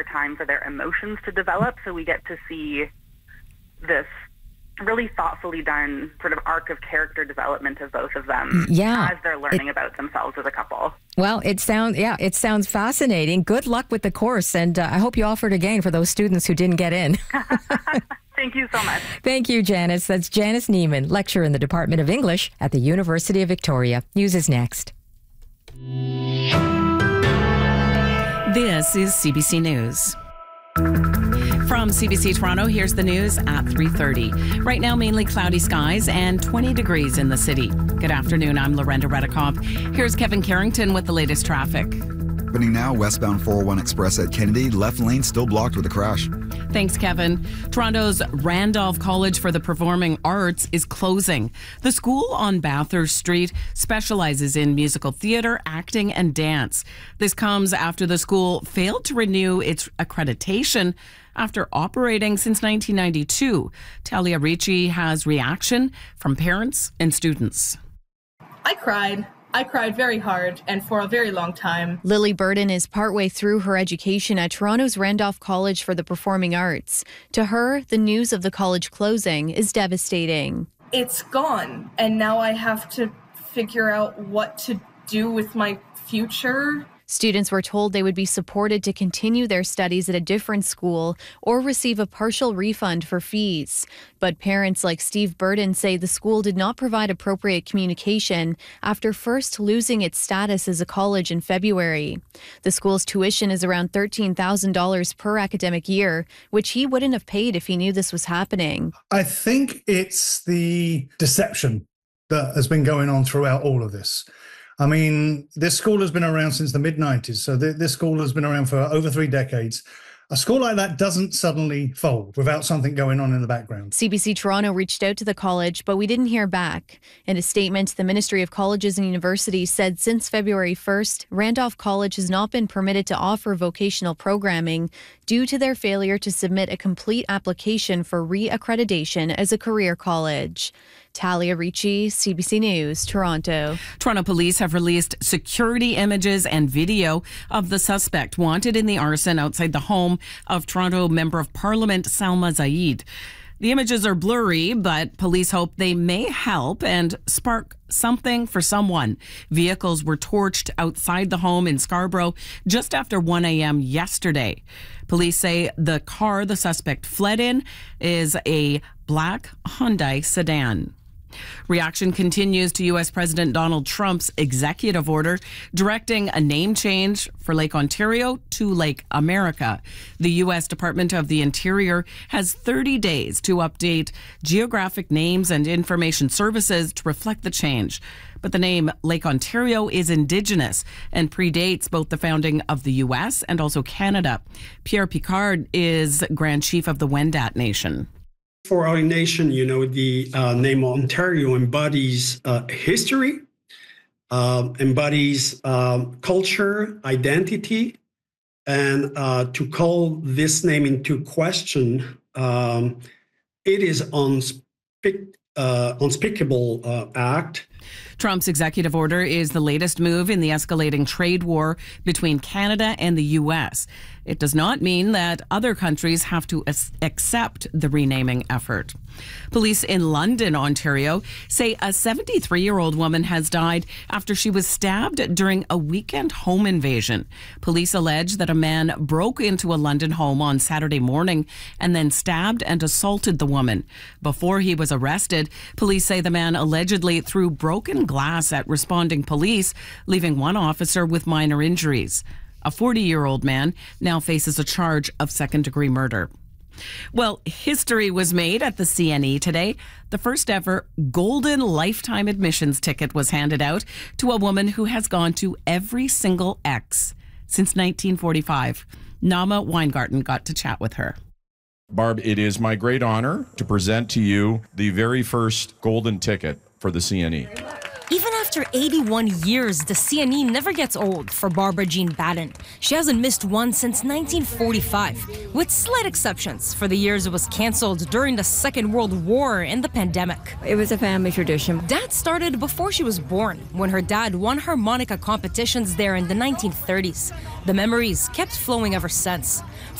time for their emotions to develop. So we get to see this really thoughtfully done sort of arc of character development of both of them as they're learning about themselves as a couple. Well, it sounds fascinating. Good luck with the course, and I hope you offer it again for those students who didn't get in. Thank you so much. Thank you, Janice. That's Janice Neiman, lecturer in the Department of English at the University of Victoria. News is next. This is CBC News. From CBC Toronto, here's the news at 3:30. Right now, mainly cloudy skies and 20 degrees in the city. Good afternoon, I'm Lorenda Redekop. Here's Kevin Carrington with the latest traffic. Happening now, westbound 401 Express at Kennedy, left lane still blocked with a crash. Thanks, Kevin. Toronto's Randolph College for the Performing Arts is closing. The school on Bathurst Street specializes in musical theater, acting, and dance. This comes after the school failed to renew its accreditation after operating since 1992. Talia Ricci has reaction from parents and students. I cried very hard and for a very long time. Lily Burden is partway through her education at Toronto's Randolph College for the Performing Arts. To her, the news of the college closing is devastating. It's gone, and now I have to figure out what to do with my future. Students were told they would be supported to continue their studies at a different school or receive a partial refund for fees. But parents like Steve Burden say the school did not provide appropriate communication after first losing its status as a college in February. The school's tuition is around $13,000 per academic year, which he wouldn't have paid if he knew this was happening. I think it's the deception that has been going on throughout all of this. I mean, this school has been around since the mid-90s, so this school has been around for over 3 decades. A school like that doesn't suddenly fold without something going on in the background. CBC Toronto reached out to the college, but we didn't hear back. In a statement, the Ministry of Colleges and Universities said since February 1st, Randolph College has not been permitted to offer vocational programming due to their failure to submit a complete application for re-accreditation as a career college. Talia Ricci, CBC News, Toronto. Toronto police have released security images and video of the suspect wanted in the arson outside the home of Toronto Member of Parliament Salma Zaid. The images are blurry, but police hope they may help and spark something for someone. Vehicles were torched outside the home in Scarborough just after 1 a.m. yesterday. Police say the car the suspect fled in is a black Hyundai sedan. Reaction continues to U.S. President Donald Trump's executive order directing a name change for Lake Ontario to Lake America. The U.S. Department of the Interior has 30 days to update geographic names and information services to reflect the change. But the name Lake Ontario is Indigenous and predates both the founding of the U.S. and also Canada. Pierre Picard is Grand Chief of the Wendat Nation. For our nation, the name Ontario embodies history, embodies culture, identity, and to call this name into question, it is unspeakable act. Trump's executive order is the latest move in the escalating trade war between Canada and the U.S. It does not mean that other countries have to accept the renaming effort. Police in London, Ontario, say a 73-year-old woman has died after she was stabbed during a weekend home invasion. Police allege that a man broke into a London home on Saturday morning and then stabbed and assaulted the woman. Before he was arrested, police say the man allegedly threw broken glass at responding police, leaving one officer with minor injuries. A 40-year-old man now faces a charge of second-degree murder. Well, history was made at the CNE today. The first ever golden lifetime admissions ticket was handed out to a woman who has gone to every single X since 1945. Nama Weingarten got to chat with her. Barb, it is my great honor to present to you the very first golden ticket for the CNE. Even after 81 years, the CNE never gets old for Barbara Jean Batten. She hasn't missed one since 1945, with slight exceptions for the years it was canceled during the Second World War and the pandemic. It was a family tradition. That started before she was born, when her dad won harmonica competitions there in the 1930s. The memories kept flowing ever since.